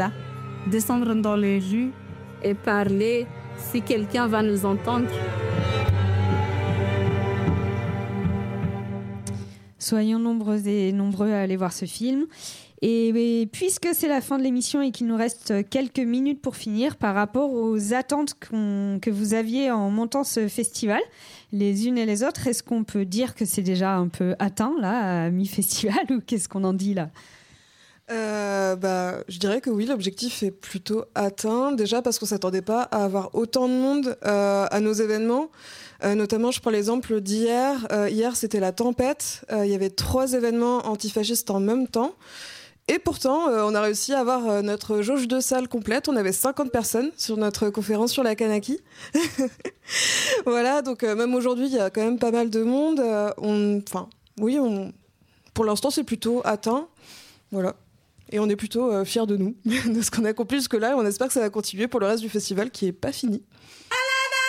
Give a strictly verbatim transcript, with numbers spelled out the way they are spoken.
Descendre dans les rues et parler si quelqu'un va nous entendre. Soyons nombreux et nombreux à aller voir ce film. Et, et puisque c'est la fin de l'émission et qu'il nous reste quelques minutes pour finir, par rapport aux attentes qu'on, que vous aviez en montant ce festival, les unes et les autres, est-ce qu'on peut dire que c'est déjà un peu atteint là, à mi-festival, ou qu'est-ce qu'on en dit là ? Euh, bah, je dirais que oui, l'objectif est plutôt atteint. Déjà parce qu'on ne s'attendait pas à avoir autant de monde euh, à nos événements. Euh, notamment, je prends l'exemple d'hier. Euh, hier, c'était la tempête. Euh, il y avait trois événements antifascistes en même temps. Et pourtant, euh, on a réussi à avoir euh, notre jauge de salle complète. On avait cinquante personnes sur notre conférence sur la Kanaki. Voilà, donc euh, même aujourd'hui, il y a quand même pas mal de monde. Euh, on, enfin, oui, on, pour l'instant, c'est plutôt atteint. Voilà. Et on est plutôt euh, fiers de nous, de ce qu'on a accompli jusque-là. Et on espère que ça va continuer pour le reste du festival qui n'est pas fini.